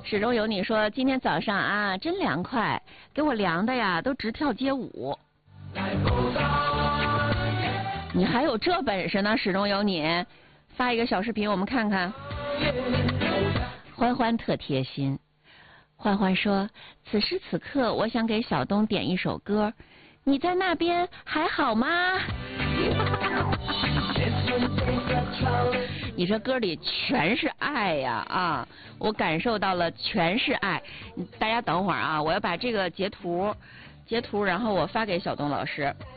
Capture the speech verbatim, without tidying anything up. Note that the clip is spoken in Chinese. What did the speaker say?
始终有你说今天早上啊真凉快，给我凉的呀都直跳街舞。你还有这本事呢？始终有你，发一个小视频我们看看。欢欢特贴心，欢欢说此时此刻我想给小东点一首歌，你在那边还好吗？你这歌里全是爱呀啊！我感受到了全是爱。大家等会儿啊，我要把这个截图截图然后我发给小东老师。